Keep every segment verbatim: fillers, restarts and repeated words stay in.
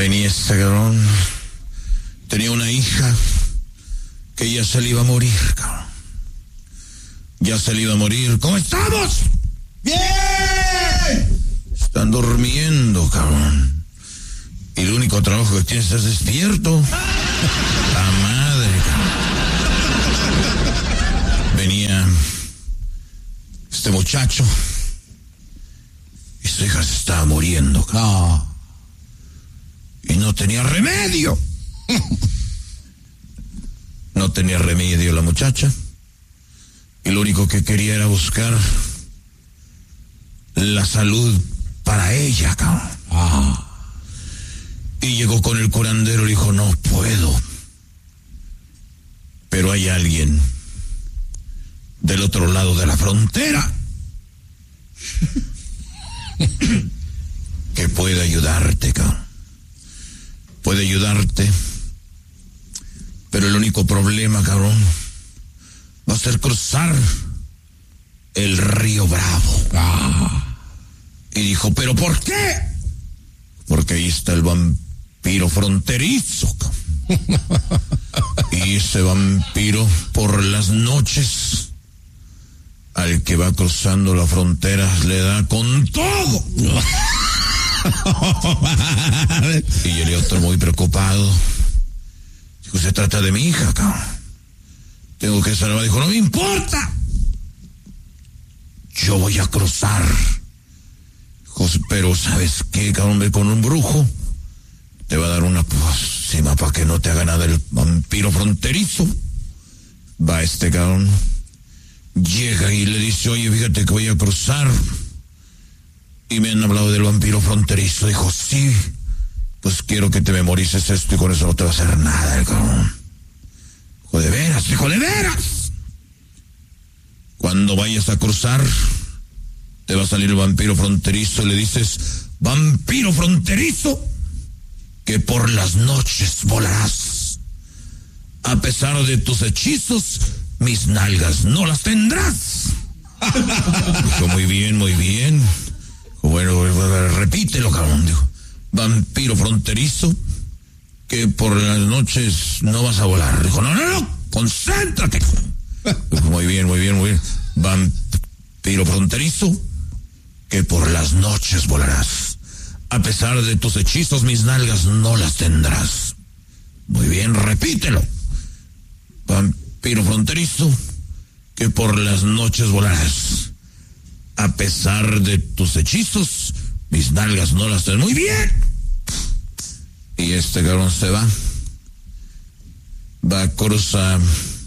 Venía este cabrón. Tenía una hija que ya se le iba a morir, cabrón. Ya se le iba a morir. ¿Cómo estamos? ¡Bien! Están durmiendo, cabrón. Y el único trabajo que tienes es despierto. La madre, cabrón. Venía este muchacho y su hija se estaba muriendo, cabrón. No. Y no tenía remedio. No tenía remedio la muchacha. Y lo único que quería era buscar la salud para ella, cabrón. Ah. Y llegó con el curandero y dijo, no puedo. Pero hay alguien del otro lado de la frontera que puede ayudarte, cabrón. Puede ayudarte. Pero el único problema, cabrón, va a ser cruzar el río Bravo. Ah. Y dijo, ¿pero por qué? Porque ahí está el vampiro fronterizo, cabrón. Y ese vampiro por las noches al que va cruzando la frontera le da con todo. Y el otro muy preocupado. Dijo, se trata de mi hija, cabrón. Tengo que salvar. Dijo, no me importa. Yo voy a cruzar. Dijo, pero ¿sabes qué, cabrón? Ve con un brujo. Te va a dar una pócima para que no te haga nada el vampiro fronterizo. Va este cabrón. Llega y le dice, oye, fíjate que voy a cruzar. Y me han hablado del vampiro fronterizo. Dijo, sí, pues quiero que te memorices esto y con eso no te va a hacer nada el cabrón. Dijo, de veras, dijo, de veras. Cuando vayas a cruzar, te va a salir el vampiro fronterizo y le dices, vampiro fronterizo, que por las noches volarás. A pesar de tus hechizos, mis nalgas no las tendrás. Dijo, muy bien, muy bien. Bueno, repítelo, cabrón. Dijo, vampiro fronterizo, que por las noches no vas a volar. Dijo, no, no, no, concéntrate. Dijo, muy bien, muy bien, muy bien. Vampiro fronterizo, que por las noches volarás. A pesar de tus hechizos, mis nalgas no las tendrás. Muy bien, repítelo. Vampiro fronterizo, que por las noches volarás. A pesar de tus hechizos, mis nalgas no las tendrás. Muy bien. Y este cabrón se va. Va a cruzar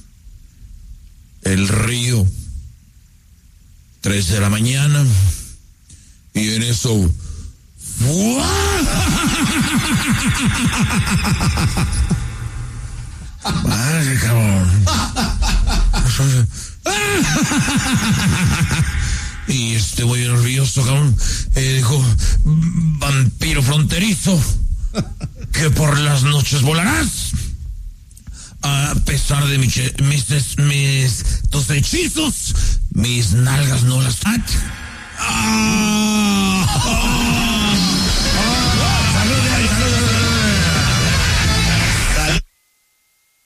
el río. Tres de la mañana. Y en eso... Madre, cabrón. Y este güey nervioso, cabrón, eh, dijo, vampiro fronterizo, que por las noches volarás. A pesar de mis, mis, mis tus hechizos, mis nalgas no las... ¡Ah! ¡Ah! ¡Ah!